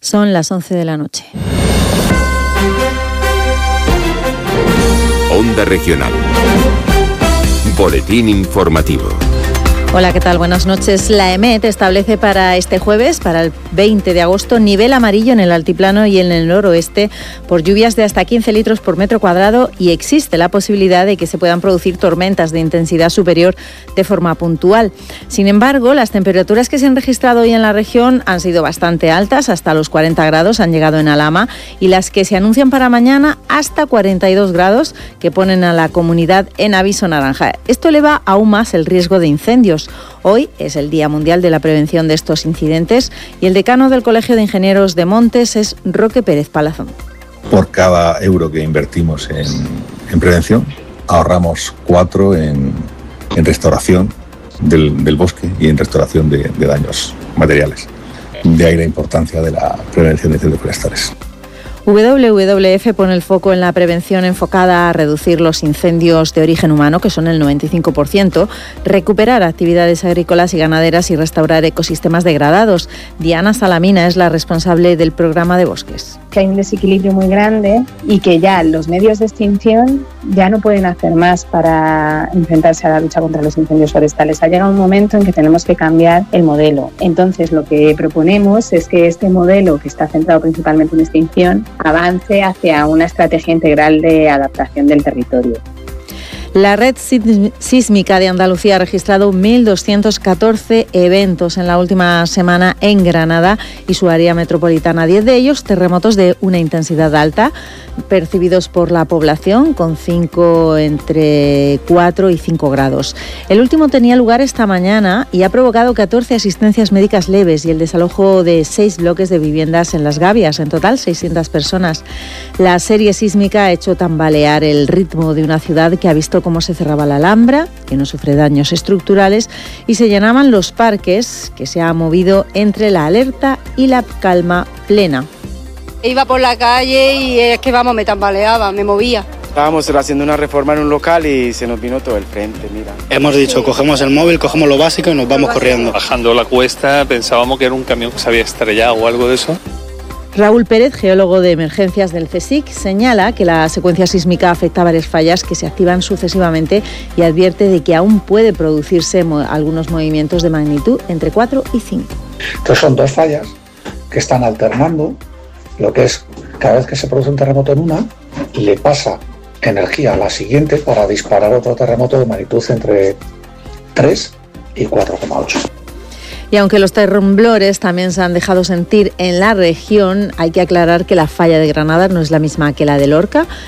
Son las 11 de la noche. Onda Regional. Boletín informativo. Hola, ¿qué tal? Buenas noches. La EMET establece para este jueves, para el 20 de agosto, nivel amarillo en el altiplano y en el noroeste por lluvias de hasta 15 litros por metro cuadrado y existe la posibilidad de que se puedan producir tormentas de intensidad superior de forma puntual. Sin embargo, las temperaturas que se han registrado hoy en la región han sido bastante altas, hasta los 40 grados han llegado en Alhama, y las que se anuncian para mañana hasta 42 grados, que ponen a la comunidad en aviso naranja. Esto eleva aún más el riesgo de incendios. Hoy es el Día Mundial de la Prevención de estos incidentes y el decano del Colegio de Ingenieros de Montes es Roque Pérez Palazón. Por cada euro que invertimos en prevención, ahorramos 4 en restauración del bosque y en restauración de daños materiales. De ahí la importancia de la prevención de incendios forestales. WWF pone el foco en la prevención enfocada a reducir los incendios de origen humano, que son el 95%, recuperar actividades agrícolas y ganaderas y restaurar ecosistemas degradados. Diana Salamina es la responsable del programa de bosques. Que hay un desequilibrio muy grande y que ya los medios de extinción ya no pueden hacer más para enfrentarse a la lucha contra los incendios forestales. Ha llegado un momento en que tenemos que cambiar el modelo. Entonces, lo que proponemos es que este modelo, que está centrado principalmente en extinción, avance hacia una estrategia integral de adaptación del territorio. La red sísmica de Andalucía ha registrado 1.214 eventos en la última semana en Granada y su área metropolitana. 10 de ellos terremotos de una intensidad alta, percibidos por la población, con 5 entre 4 y 5 grados. El último tenía lugar esta mañana y ha provocado 14 asistencias médicas leves y el desalojo de 6 bloques de viviendas en Las Gavias, en total 600 personas. La serie sísmica ha hecho tambalear el ritmo de una ciudad que ha visto cómo se cerraba la Alhambra, que no sufre daños estructurales, y se llenaban los parques, que se ha movido entre la alerta y la calma plena. Iba por la calle y es que vamos, me tambaleaba, me movía. Estábamos haciendo una reforma en un local y se nos vino todo el frente, mira. Hemos dicho, cogemos el móvil, cogemos lo básico y nos vamos corriendo. Bajando la cuesta pensábamos que era un camión que se había estrellado o algo de eso. Raúl Pérez, geólogo de emergencias del CSIC, señala que la secuencia sísmica afecta a varias fallas que se activan sucesivamente y advierte de que aún puede producirse algunos movimientos de magnitud entre 4 y 5. Entonces son 2 fallas que están alternando, lo que es cada vez que se produce un terremoto en una, le pasa energía a la siguiente para disparar otro terremoto de magnitud entre 3 y 4,8. Y aunque los temblores también se han dejado sentir en la región, hay que aclarar que la falla de Granada no es la misma que la de Lorca.